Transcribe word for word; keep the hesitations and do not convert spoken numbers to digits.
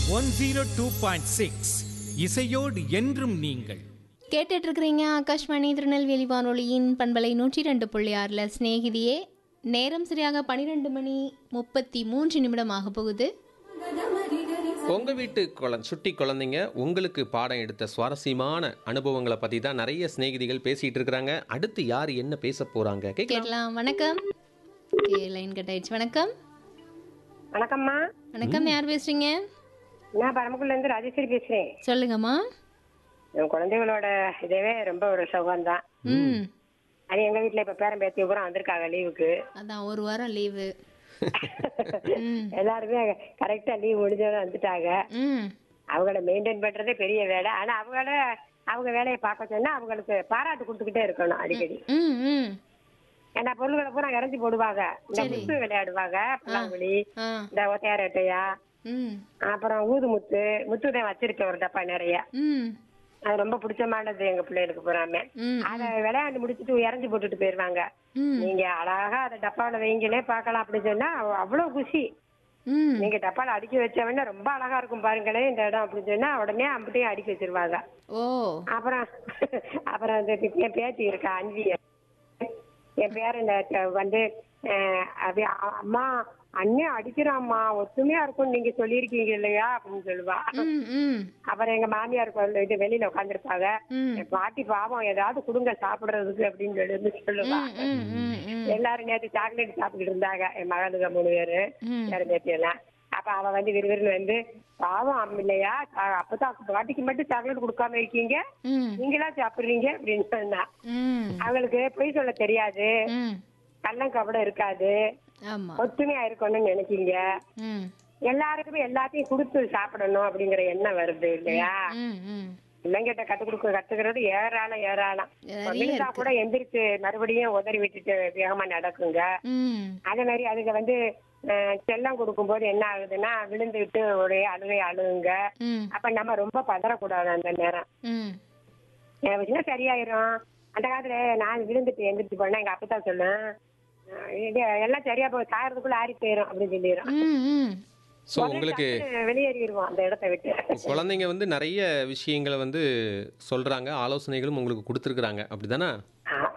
One zero two point six இசையோடு என்றும் நீங்கள். கேட்டுட்டு இருக்கிறீங்க ஆகாஷ்வாணி திருநெல்வேலி வானொலியின் பண்பலை நூற்றி ரெண்டு புள்ளி ஆறில் ஸ்நேகிதியே. நேரம் சரியாக பன்னிரெண்டு மணி முப்பத்தி மூன்று நிமிடம் ஆக போகுது. உங்கள் வீட்டு குழந்தை சுட்டி குழந்தைங்க உங்களுக்கு பாடம் எடுத்த சுவாரஸ்யமான அனுபவங்களை பற்றி தான் நிறைய சிநேகிதிகள் பேசிகிட்டு இருக்கிறாங்க. அடுத்து யார் என்ன பேச போகிறாங்க கேட்கலாம். கேட்கலாம். வணக்கம். ஓகே, லைன் கட் ஆயிடுச்சு. வணக்கம். வணக்கம்மா. வணக்கம், யார் பேசுறீங்க? நான் பரமக்குடில இருந்து ராஜேஸ்வரி பேசுறேன். சொல்லுங்கம்மா. என் குழந்தைகளோட இதவே ரொம்ப ஒரு சுகம் தான். ம் அது எங்க வீட்டுல இப்ப பேரன் பேத்தி பூரா வந்திருக்காங்க லீவுக்கு. அதான் ஒரு வாரம் லீவு. எல்லாருமே கரெக்டா லீவ் முடிஞ்சோட வந்துட்டாங்க. ம் அவங்கள மெயின்டைன் பண்றதே பெரிய வேலை. ஆனா அவங்கள அவங்க வேலையை பார்க்க சொன்னா அவங்களுக்கு பாராட்டு கொடுத்துக்கிட்டே இருக்கணும் அடிக்கடி. ம் ம் ஏன்னா பொருள்களை பூரா இறஞ்சி போடுவாங்க. இந்த முத்து விளையாடுவாங்க, புல்லாங்குழி, ஆ இந்த ஒத்தையாரட்டையா, ம் அப்புறம் ஊது முத்து முத்து தான் வச்சிருக்கேன் ஒரு டப்பா நிறைய. ம் அது ரொம்ப பிடிச்சமானது எங்க பிள்ளைகளுக்கு பூராமே. ம் அத விளையாண்டு முடிச்சுட்டு இறஞ்சி போட்டுட்டு போயிருவாங்க. ம் நீங்க அழகா அதை டப்பாவில வைங்களே பாக்கலாம் அப்படின்னு சொன்னா அவ- அவ்வளவு குஷி. ம் நீங்க டப்பால அடுக்கி வச்சவன ரொம்ப அழகா இருக்கும் பாருங்களேன் இந்த இடம் அப்படின்னு சொன்னா உடனே அம்பிட்டையும் அடுக்கி வச்சிருவாங்க. ஓ அப்புறம் அப்புறம் அந்த பே- என் பேத்தி இருக்கா அன்வி, என் பேர் இந்த த- வந்து அஹ், அப்படியே அ- அம்மா அண்ணே அடிக்கிறாம்மா ஒத்துமையா இருக்கும் நீங்க சொல்லியிருக்கீங்க இல்லையா அப்படின்னு சொல்லுவா. ம் ம் அப்புறம் எங்க மாமியார் கொண்டு இது வெளியில உட்காந்துருப்பாங்க. ம் என் பாட்டி பாவம் ஏதாவது கொடுங்க சாப்பிடுறதுக்கு அப்படின்னு சொல்லி வந்து சொல்லுவா. ம் ம் ம் எல்லாரும் நேற்று சாக்லேட் சாப்பிட்டுட்டு இருந்தாங்க என் மகனுங்க மூணு பேரு ம் யாரும் நேற்று எல்லாம். அப்ப அவ வந்து விறுவிறுன்னு வந்து பாவம் அம் இல்லையா சா- அப்பதான் பாட்டிக்கு மட்டும் சாக்லேட் கொடுக்காம இருக்கீங்க, ம் நீங்களா சாப்பிடுறீங்க அப்படின்னு சொன்னா. ம் அவங்களுக்கு பொய் சொல்ல தெரியாது, ம் கள்ளம் கபடம் இருக்காது, ஆமா. ஒத்துமையா இருக்கணும்னு நினைக்கீங்க. ம் எல்லாருக்குமே எல்லாத்தையும் கொடுத்து சாப்பிடணும் அப்படிங்கிற எண்ணம் வருது இல்லையா. ம் ம் பிள்ளைங்கிட்ட கத்து கொடுக்க கத்துக்கிறது ஏராளம் ஏராளம். நிறைய விழுந்தா இருக்கு. கூட எந்திரிச்சு மறுபடியும் உதறி விட்டுட்டு வேகமா நடக்குங்க. ம் அதே மாதிரி அதுக்கு வந்து அஹ், செல்லம் கொடுக்கும்போது என்ன ஆகுதுன்னா விழுந்துட்டு ஒரே அழுகை அழுகுங்க. ம் அப்ப நம்ம ரொம்ப பதறக்கூடாது அந்த நேரம். ம் என் விஷயம் சரியாயிரும். அந்த காலத்துல நான் விழுந்துட்டு எந்திரிச்சு போனா எங்க அப்பதான் சொல்லுவேன், அஹ், இது எல்லாம் சரியா போய் சாயறதுக்குள்ள ஆறி போயிரும் அப்படின்னு சொல்லிடும். ம் ம் ஸோ உங்களுக்கு வெளியேறிடுவோம் அந்த இடத்த விட்டு. குழந்தைங்க வந்து நிறைய விஷயங்களை வந்து சொல்கிறாங்க, ஆலோசனைகளும் உங்களுக்கு கொடுத்துருக்குறாங்க அப்படி தானே?